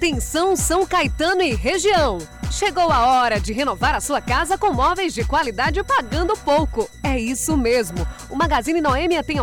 Atenção São Caetano e região! Chegou a hora de renovar a sua casa com móveis de qualidade pagando pouco. É isso mesmo. O Magazine Noêmia tem